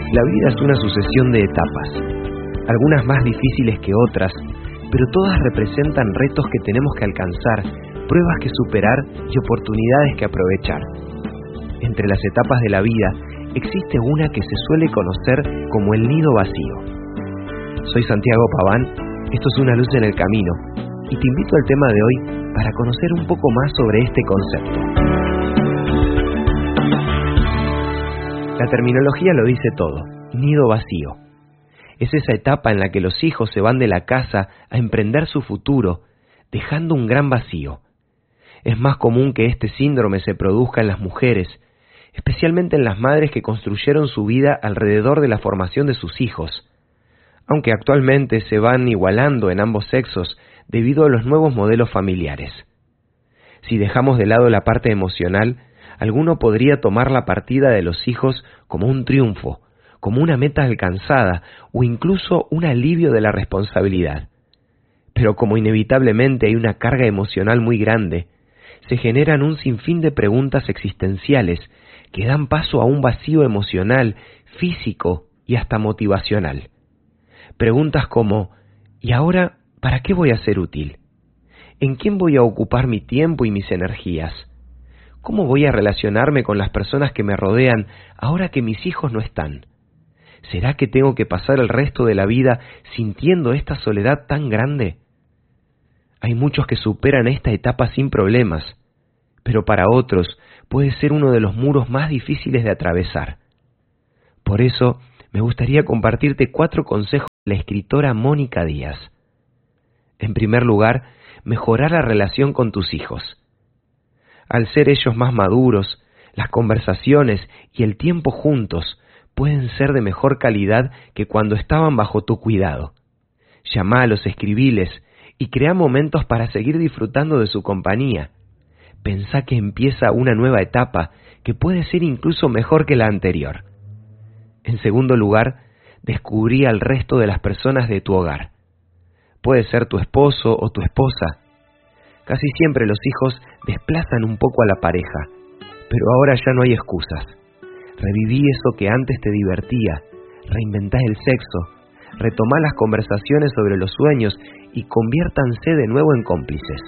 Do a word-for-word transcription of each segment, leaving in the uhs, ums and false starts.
La vida es una sucesión de etapas, algunas más difíciles que otras, pero todas representan retos que tenemos que alcanzar, pruebas que superar y oportunidades que aprovechar. Entre las etapas de la vida existe una que se suele conocer como el nido vacío. Soy Santiago Paván, esto es Una luz en el camino, y te invito al tema de hoy para conocer un poco más sobre este concepto. La terminología lo dice todo, nido vacío. Es esa etapa en la que los hijos se van de la casa a emprender su futuro, dejando un gran vacío. Es más común que este síndrome se produzca en las mujeres, especialmente en las madres que construyeron su vida alrededor de la formación de sus hijos, aunque actualmente se van igualando en ambos sexos debido a los nuevos modelos familiares. Si dejamos de lado la parte emocional, alguno podría tomar la partida de los hijos como un triunfo, como una meta alcanzada o incluso un alivio de la responsabilidad. Pero como inevitablemente hay una carga emocional muy grande, se generan un sinfín de preguntas existenciales que dan paso a un vacío emocional, físico y hasta motivacional. Preguntas como, ¿y ahora para qué voy a ser útil? ¿En quién voy a ocupar mi tiempo y mis energías? ¿Cómo voy a relacionarme con las personas que me rodean ahora que mis hijos no están? ¿Será que tengo que pasar el resto de la vida sintiendo esta soledad tan grande? Hay muchos que superan esta etapa sin problemas, pero para otros puede ser uno de los muros más difíciles de atravesar. Por eso, me gustaría compartirte cuatro consejos de la escritora Mónica Díaz. En primer lugar, mejorar la relación con tus hijos. Al ser ellos más maduros, las conversaciones y el tiempo juntos pueden ser de mejor calidad que cuando estaban bajo tu cuidado. Llamalos, escribiles y crea momentos para seguir disfrutando de su compañía. Pensá que empieza una nueva etapa que puede ser incluso mejor que la anterior. En segundo lugar, descubrí al resto de las personas de tu hogar. Puede ser tu esposo o tu esposa. Casi siempre los hijos desplazan un poco a la pareja, pero ahora ya no hay excusas. Reviví eso que antes te divertía, reinventá el sexo, retomá las conversaciones sobre los sueños y conviértanse de nuevo en cómplices.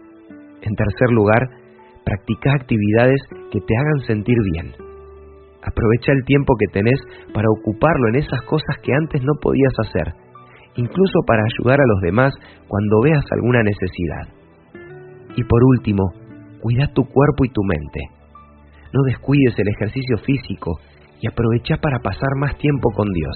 En tercer lugar, practicá actividades que te hagan sentir bien. Aprovecha el tiempo que tenés para ocuparlo en esas cosas que antes no podías hacer, incluso para ayudar a los demás cuando veas alguna necesidad. Y por último, cuida tu cuerpo y tu mente. No descuides el ejercicio físico y aprovecha para pasar más tiempo con Dios.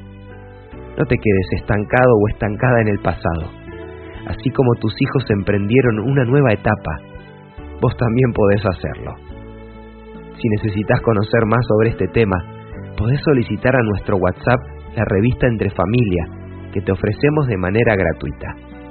No te quedes estancado o estancada en el pasado. Así como tus hijos emprendieron una nueva etapa, vos también podés hacerlo. Si necesitas conocer más sobre este tema, podés solicitar a nuestro WhatsApp la revista Entre Familia, que te ofrecemos de manera gratuita.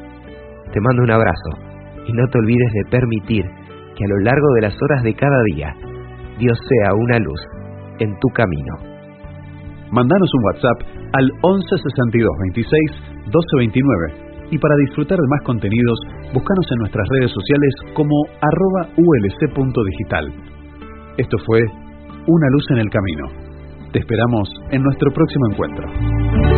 Te mando un abrazo. Y no te olvides de permitir que a lo largo de las horas de cada día, Dios sea una luz en tu camino. Mandanos un WhatsApp al once sesenta y dos veintiséis doce veintinueve y para disfrutar de más contenidos, búscanos en nuestras redes sociales como arroba ulc.digital. Esto fue Una luz en el camino. Te esperamos en nuestro próximo encuentro.